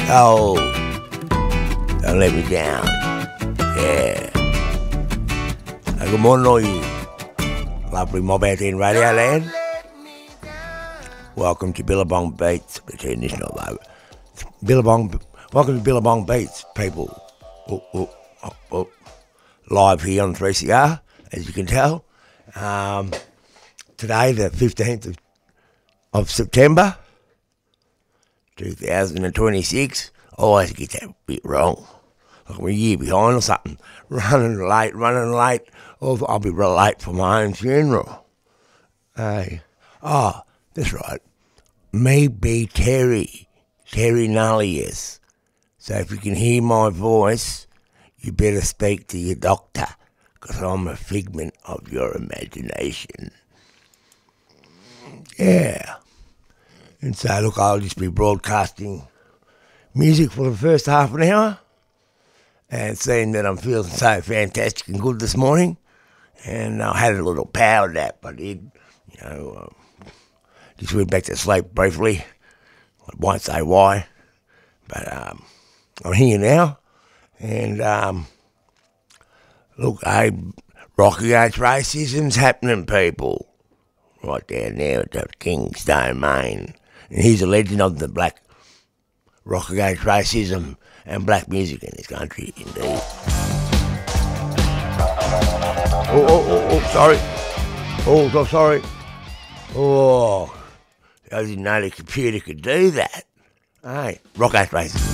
Oh, don't let me down. Yeah. Good morning, all you lovely mob out there in Radio Land. Welcome to Billabong Beats. Pretend this not over. Billabong. Welcome to Billabong Beats, people. Live here on 3CR, as you can tell. Today, the 15th of September, 2026. I always get that bit wrong. Like I'm a year behind or something. Running late. Or I'll be late for my own funeral. Hey. Oh, that's right. Me be Terry Nullius. So if you can hear my voice, you better speak to your doctor, because I'm a figment of your imagination. Yeah. And so, look, I'll just be broadcasting music for the first half an hour, and seeing that I'm feeling so fantastic and good this morning, and I had a little power nap. I did, just went back to sleep briefly. I won't say why, but I'm here now, and look, rock against racism's happening, people, right down there at the King's Domain. And he's a legend of the black rock against racism and black music in this country, indeed. Sorry. So sorry. I didn't know the computer could do that. Hey, rock against racism.